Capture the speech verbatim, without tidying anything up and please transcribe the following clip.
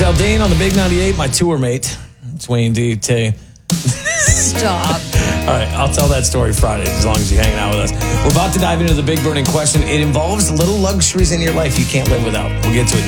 Aldine on the Big ninety-eight, my tour mate. It's Wayne D. T. Stop. All right, I'll tell that story Friday as long as you're hanging out with us. We're about to dive into the big burning question. It involves little luxuries in your life you can't live without. We'll get to it.